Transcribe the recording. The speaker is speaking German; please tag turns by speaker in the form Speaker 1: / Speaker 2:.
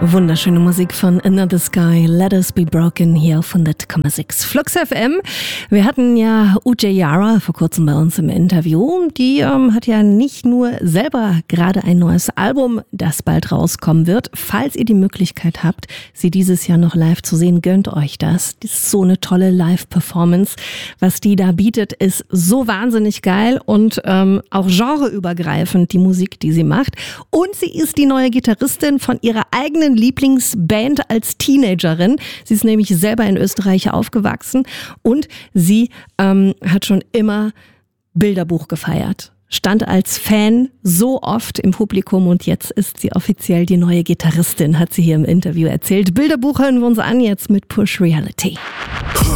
Speaker 1: Wunderschöne Musik von Another Sky, Let Us Be Broken hier auf 100,6 Flux FM. Wir hatten ja Ujay Yara vor kurzem bei uns im Interview. Die hat ja nicht nur selber gerade ein neues Album, das bald rauskommen wird. Falls ihr die Möglichkeit habt, sie dieses Jahr noch live zu sehen, gönnt euch das. Das ist so eine tolle Live-Performance. Was die da bietet, ist so wahnsinnig geil und auch genreübergreifend, die Musik, die sie macht. Und sie ist die neue Gitarristin von ihrer eigenen Lieblingsband als Teenagerin. Sie ist nämlich selber in Österreich aufgewachsen und sie hat schon immer Bilderbuch gefeiert. Stand als Fan so oft im Publikum und jetzt ist sie offiziell die neue Gitarristin, hat sie hier im Interview erzählt. Bilderbuch hören wir uns an jetzt mit Push Reality.